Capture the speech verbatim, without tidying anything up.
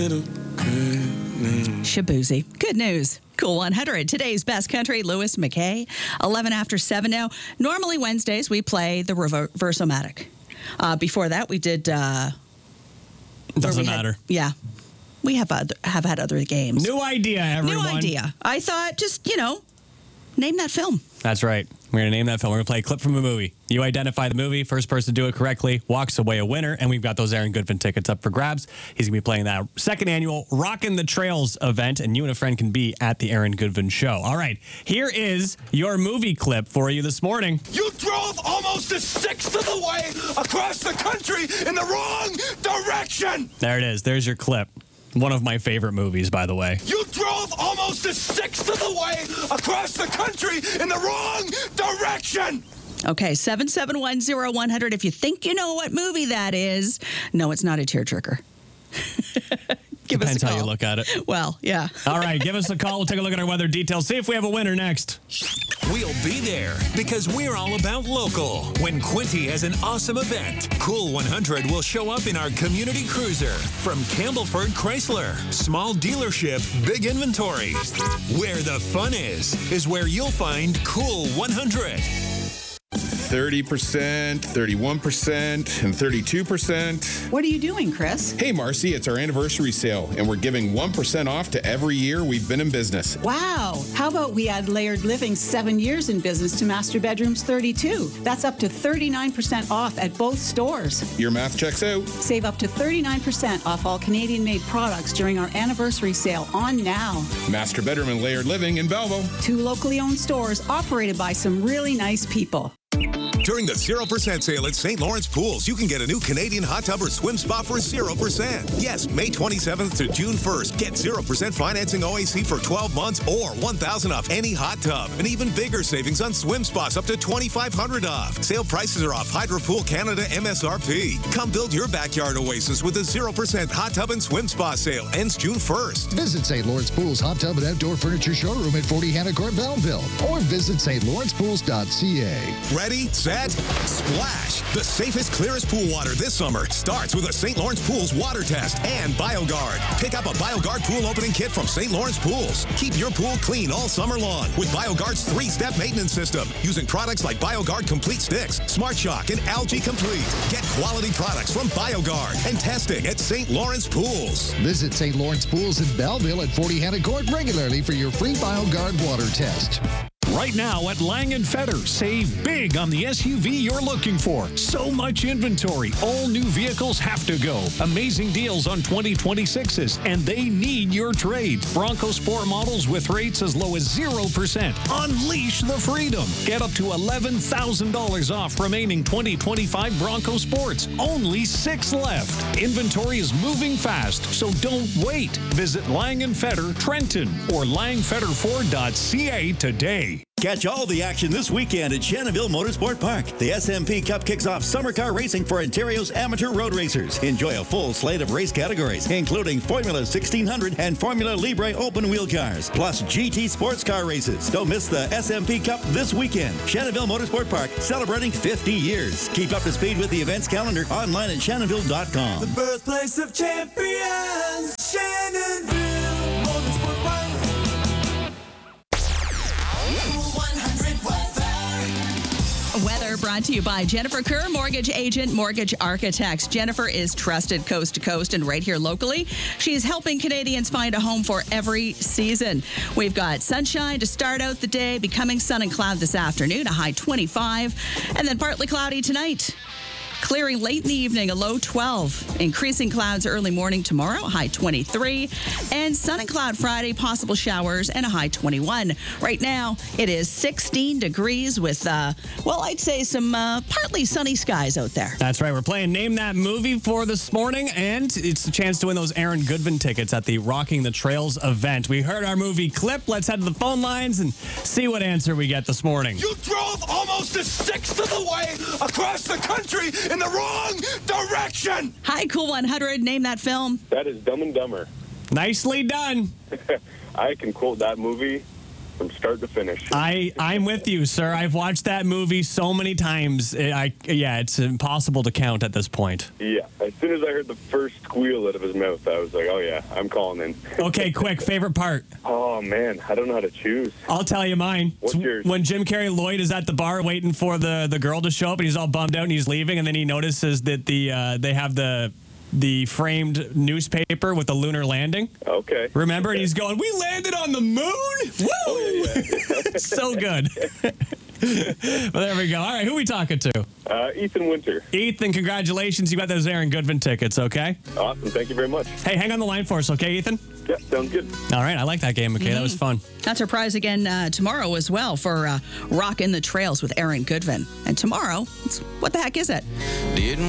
Shabuzi. Good news. Cool one hundred. Today's best country, Louis McKay. eleven after seven now. Normally Wednesdays we play the Reverse-O-Matic. Uh, before that we did... Uh, Doesn't we had, matter. Yeah. We have other, have had other games. New idea, everyone. New idea. I thought just, you know, name that film. That's right. We're going to name that film. We're going to play a clip from a movie. You identify the movie. First person to do it correctly walks away a winner. And we've got those Aaron Goodvin tickets up for grabs. He's going to be playing that second annual Rockin' the Trails event. And you and a friend can be at the Aaron Goodvin show. All right. Here is your movie clip for you this morning. You drove almost a sixth of the way across the country in the wrong direction. There it is. There's your clip. One of my favorite movies, by the way. You drove almost a sixth of the way across the country in the wrong direction. Okay, seven seven one zero one hundred. If you think you know what movie that is, no, it's not a tearjerker. Give Depends us a call. how you look at it. Well, yeah. All right, give us a call. We'll take a look at our weather details. See if we have a winner next. We'll be there because we're all about local. When Quinty has an awesome event, Cool one hundred will show up in our community cruiser from Campbellford Chrysler. Small dealership, big inventory. Where the fun is, is where you'll find Cool one hundred. thirty percent, thirty-one percent, and thirty-two percent. What are you doing, Chris? Hey, Marcy, it's our anniversary sale, and we're giving one percent off to every year we've been in business. Wow. How about we add Layered Living's seven years in business to Master Bedroom's thirty-two? That's up to thirty-nine percent off at both stores. Your math checks out. Save up to thirty-nine percent off all Canadian-made products during our anniversary sale on now. Master Bedroom and Layered Living in Belleville. Two locally owned stores operated by some really nice people. During the zero percent sale at Saint Lawrence Pools, you can get a new Canadian hot tub or swim spa for zero percent. Yes, May twenty-seventh to June first. Get zero percent financing O A C for twelve months or one thousand dollars off any hot tub. And even bigger savings on swim spas up to twenty-five hundred dollars off. Sale prices are off Hydro Pool Canada M S R P. Come build your backyard oasis with a zero percent hot tub and swim spa sale. Ends June first. Visit Saint Lawrence Pools Hot Tub and Outdoor Furniture Showroom at forty Hannah Court, Belleville. Or visit st lawrence pools dot c a. Ready, set, splash. The safest, clearest pool water this summer starts with a Saint Lawrence Pools water test and BioGuard. Pick up a BioGuard pool opening kit from Saint Lawrence Pools. Keep your pool clean all summer long with BioGuard's three-step maintenance system using products like BioGuard Complete Sticks, Smart Shock, and Algae Complete. Get quality products from BioGuard and testing at Saint Lawrence Pools. Visit Saint Lawrence Pools in Belleville at forty Hannah Court regularly for your free BioGuard water test. Right now at Lang and Feder, save big on the S U V you're looking for. So much inventory. All new vehicles have to go. Amazing deals on twenty twenty-sixes, and they need your trade. Bronco Sport models with rates as low as zero percent. Unleash the freedom. Get up to eleven thousand dollars off remaining twenty twenty-five Bronco Sports. Only six left. Inventory is moving fast, so don't wait. Visit Lang and Feder, Trenton, or lang feder ford dot c a today. Catch all the action this weekend at Shannonville Motorsport Park. The S M P Cup kicks off summer car racing for Ontario's amateur road racers. Enjoy a full slate of race categories, including Formula sixteen hundred and Formula Libre open wheel cars, plus G T sports car races. Don't miss the S M P Cup this weekend. Shannonville Motorsport Park, celebrating fifty years. Keep up to speed with the events calendar online at shannonville dot com. The birthplace of champions, Shannonville Motorsport Park. Weather brought to you by Jennifer Kerr, mortgage agent, mortgage architects. Jennifer is trusted coast to coast and right here locally. She's helping Canadians find a home for every season. We've got sunshine to start out the day, becoming sun and cloud this afternoon, a high twenty-five, and then partly cloudy tonight. Clearing late in the evening, a low twelve. Increasing clouds early morning tomorrow, a high twenty-three. And sun and cloud Friday, possible showers, and a high twenty-one. Right now, it is sixteen degrees with, uh, well, I'd say some uh, partly sunny skies out there. That's right. We're playing Name That Movie for this morning, and it's a chance to win those Aaron Goodvin tickets at the Rocking the Trails event. We heard our movie clip. Let's head to the phone lines and see what answer we get this morning. You drove almost a sixth of the way across the country in the wrong direction. Hi, Cool one hundred. Name that film. That is Dumb and Dumber. Nicely done. I can quote that movie from start to finish. I, I'm with you, sir. I've watched that movie so many times. I, yeah, it's impossible to count at this point. Yeah, as soon as I heard the first squeal out of his mouth, I was like, oh yeah, I'm calling in. Okay, quick, favorite part? Oh man, I don't know how to choose. I'll tell you mine. What's It's yours? When Jim Carrey Lloyd is at the bar waiting for the, the girl to show up, and he's all bummed out and he's leaving, and then he notices that the uh, they have the the framed newspaper with the lunar landing. Okay. Remember? And he's going, "We landed on the moon!" Woo! Oh, yeah, yeah. So good. Well, there we go. All right, who are we talking to? Uh, Ethan Winter. Ethan, congratulations. You got those Aaron Goodvin tickets, okay? Awesome. Thank you very much. Hey, hang on the line for us, okay, Ethan? Yeah, sounds good. All right, I like that game, okay? That was fun. That's our prize again uh, tomorrow as well for uh, Rockin' the Trails with Aaron Goodvin. And tomorrow, it's, what the heck is it? Didn't